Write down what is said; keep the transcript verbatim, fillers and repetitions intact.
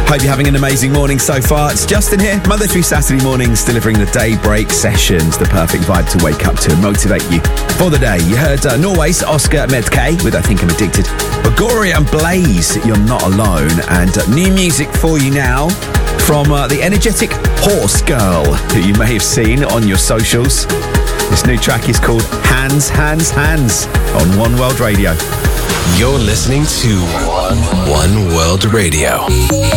Hope you're having an amazing morning so far. It's Justin here, Monday through Saturday mornings, delivering the daybreak sessions, the perfect vibe to wake up to and motivate you for the day. You heard uh, Norway's Oscar Medke with I Think I'm Addicted. Bagoria and Blaze, You're Not Alone. And uh, new music for you now from uh, the energetic Horse Girl, who you may have seen on your socials. This new track is called Hands, Hands, Hands on One World Radio. You're listening to One World Radio.